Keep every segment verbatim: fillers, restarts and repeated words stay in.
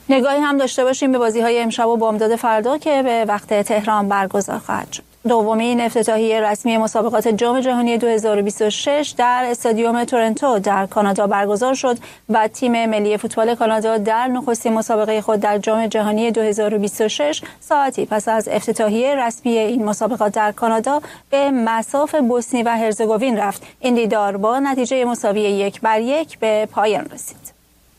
نگاهی هم داشته باشیم به بازی‌های امشب و بامداد فردا که به وقت تهران برگزار خواهد شد. دومین افتتاحیه رسمی مسابقات جام جهانی دو هزار و بیست و شش در استادیوم تورنتو در کانادا برگزار شد و تیم ملی فوتبال کانادا در نخستین مسابقه خود در جام جهانی دو هزار و بیست و شش ساعتی پس از افتتاحیه رسمی این مسابقات در کانادا به مصاف بوسنی و هرزگوین رفت. این دیدار با نتیجه مساوی یک بر یک به پایان رسید.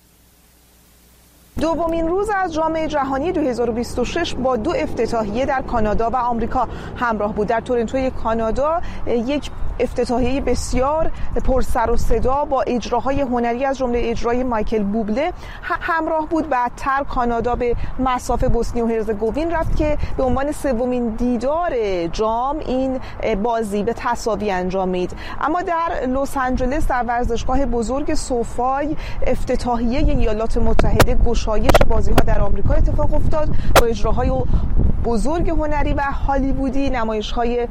دومین روز از جام جهانی دو هزار و بیست و شش با دو افتتاحیه در کانادا و آمریکا همراه بود. در تورنتوی کانادا یک افتتاحیه بسیار پر سر و صدا با اجراهای هنری از جمله اجرای مایکل بوبله همراه بود. بعدتر کانادا به مصاف بوسنی و هرزگوین رفت که به عنوان سومین دیدار جام این بازی به تساوی انجامید. اما در لس آنجلس در ورزشگاه بزرگ سوفای افتتاحیه ایالات متحده گشایش بازی‌ها در آمریکا اتفاق افتاد با اجراهای بزرگ هنری و هالیوودی، نمایش‌های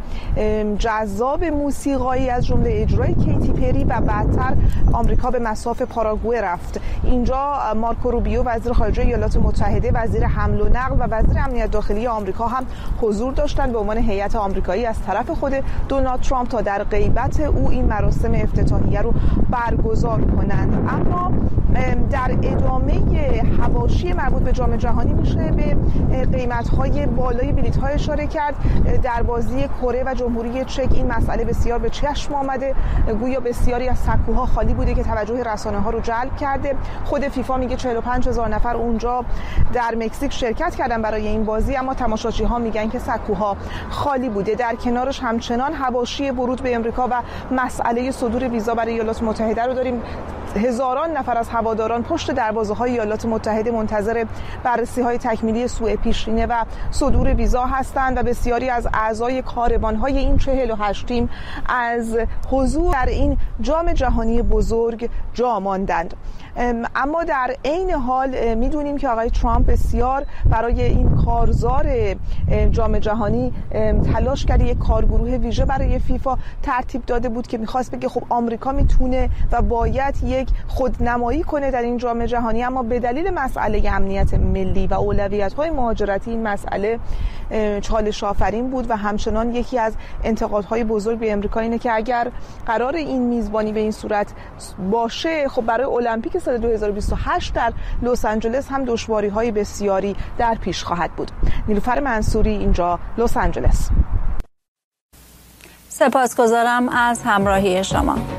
جذاب موسیقایی از جمله اجرای کیتی پری و بعدتر آمریکا به مصاف پاراگوئه رفت. اینجا مارکو روبیو وزیر خارجه ایالات متحده، وزیر حمل و نقل و وزیر امنیت داخلی آمریکا هم حضور داشتند به عنوان هیئت آمریکایی از طرف خود دونالد ترامپ تا در غیبت او این مراسم افتتاحیه رو برگزار کنند. اما در ادامه حواشی مربوط به جام جهانی میشه به قیمت‌های بالای بلیط‌ها اشاره کرد. در بازی کره و جمهوری چک این مسئله بسیار به چشم آمده، گویا بسیاری از سکوها خالی بوده که توجه رسانه‌ها رو جلب کرده. خود فیفا میگه چهل و پنج هزار نفر اونجا در مکزیک شرکت کردن برای این بازی، اما تماشاچی‌ها میگن که سکوها خالی بوده. در کنارش همچنان حواشی ورود به امریکا و مسئله صدور ویزا برای ایالات متحده رو داریم. هزاران نفر از هواداران پشت دروازه‌های ایالات متحده منتظر بررسی‌های تکمیلی سوء پیشینه و صدور ویزا هستند و بسیاری از اعضای کاروان‌های این چهل و هشت تیم از حضور در این جام جهانی بزرگ جا ماندند. اما در عین حال میدونیم که آقای ترامپ بسیار برای این کارزار جام جهانی تلاش کرده. یک کارگروه ویژه برای فیفا ترتیب داده بود که میخواست بگه خب آمریکا میتونه و باید یک خودنمایی کنه در این جام جهانی، اما به دلیل مسئله امنیت ملی و اولویت‌های مهاجرتی این مسئله چالش آفرین بود و همچنان یکی از انتقادهای بزرگ به امریکا اینه که اگر قرار این میزبانی به این صورت باشه، خب برای المپیک سال دو هزار و بیست و هشت در لس آنجلس هم دشواری‌های بسیاری در پیش خواهد بود. نیلوفر منصوری، اینجا لس آنجلس. سپاسگزارم از همراهی شما.